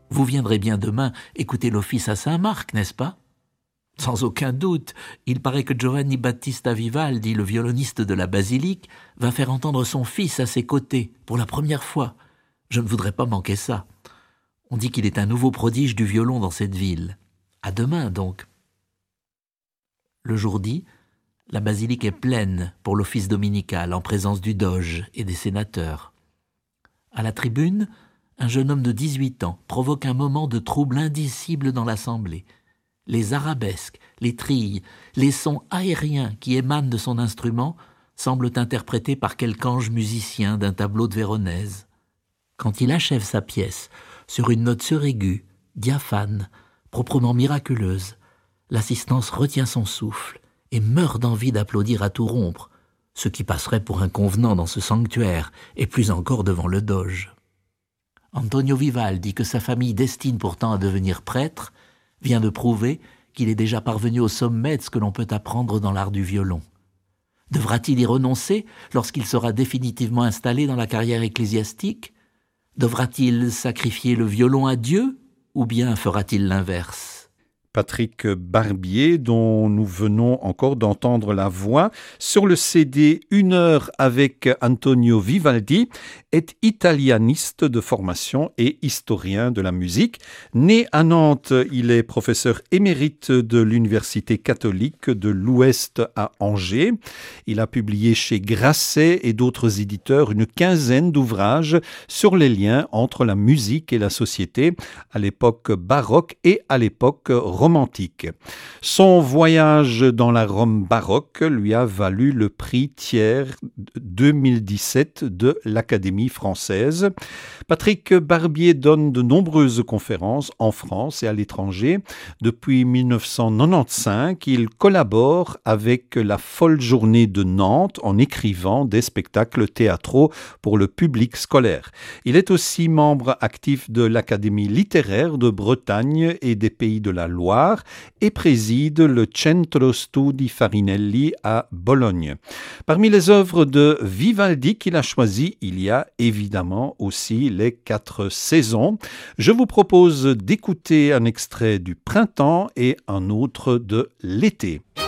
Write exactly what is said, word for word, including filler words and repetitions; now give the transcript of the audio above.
Vous viendrez bien demain écouter l'office à Saint-Marc, n'est-ce pas ? Sans aucun doute, il paraît que Giovanni Battista Vivaldi, le violoniste de la basilique, va faire entendre son fils à ses côtés, pour la première fois. Je ne voudrais pas manquer ça. On dit qu'il est un nouveau prodige du violon dans cette ville. À demain, donc. Le jour dit, la basilique est pleine pour l'office dominical en présence du doge et des sénateurs. À la tribune, un jeune homme de dix-huit ans provoque un moment de trouble indicible dans l'assemblée. Les arabesques, les trilles, les sons aériens qui émanent de son instrument semblent interprétés par quelque ange musicien d'un tableau de Véronèse. Quand il achève sa pièce, sur une note suraiguë, diaphane, proprement miraculeuse, l'assistance retient son souffle et meurt d'envie d'applaudir à tout rompre, ce qui passerait pour un convenant dans ce sanctuaire, et plus encore devant le doge. Antonio Vivaldi, que sa famille destine pourtant à devenir prêtre, vient de prouver qu'il est déjà parvenu au sommet de ce que l'on peut apprendre dans l'art du violon. Devra-t-il y renoncer lorsqu'il sera définitivement installé dans la carrière ecclésiastique ? Devra-t-il sacrifier le violon à Dieu, ou bien fera-t-il l'inverse ? Patrick Barbier, dont nous venons encore d'entendre la voix, sur le C D Une heure avec Antonio Vivaldi, est italianiste de formation et historien de la musique. Né à Nantes, il est professeur émérite de l'Université catholique de l'Ouest à Angers. Il a publié chez Grasset et d'autres éditeurs une quinzaine d'ouvrages sur les liens entre la musique et la société à l'époque baroque et à l'époque romantique. romantique. Son voyage dans la Rome baroque lui a valu le prix Thiers deux mille dix-sept de l'Académie française. Patrick Barbier donne de nombreuses conférences en France et à l'étranger. Depuis dix-neuf cent quatre-vingt-quinze, il collabore avec la Folle Journée de Nantes en écrivant des spectacles théâtraux pour le public scolaire. Il est aussi membre actif de l'Académie littéraire de Bretagne et des Pays de la Loire et préside le Centro Studi Farinelli à Bologne. Parmi les œuvres de Vivaldi qu'il a choisies, il y a évidemment aussi les quatre saisons. Je vous propose d'écouter un extrait du printemps et un autre de l'été.